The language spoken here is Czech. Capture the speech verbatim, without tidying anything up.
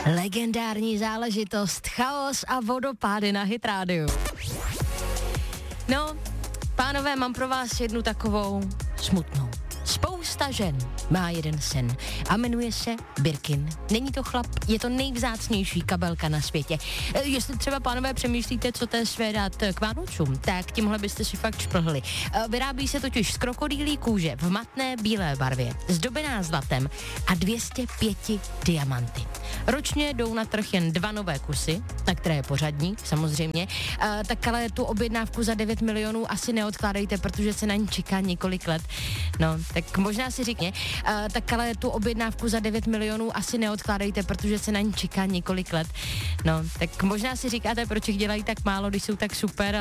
Legendární záležitost, chaos a vodopády na Hit rádiu. No, pánové, mám pro vás jednu takovou smutnou. Spousta žen má jeden sen a jmenuje se Birkin. Není to chlap, je to nejvzácnější kabelka na světě. E, jestli třeba, pánové, přemýšlíte, co té své dát k Vánocům, tak tímhle byste si fakt šplhli. E, vyrábí se totiž z krokodýlí kůže v matné bílé barvě, zdobená zlatem a dvě stě pět diamanty. Ročně jdou na trh jen dva nové kusy, na které je pořadník, samozřejmě, e, tak ale tu objednávku za devět milionů asi neodkládejte, protože se na ní čeká několik let. No, tak možná si říkně, uh, tak ale tu objednávku za devět milionů asi neodkládejte, protože se na ní čeká několik let. No, tak možná si říkáte, proč jich dělají tak málo, když jsou tak super,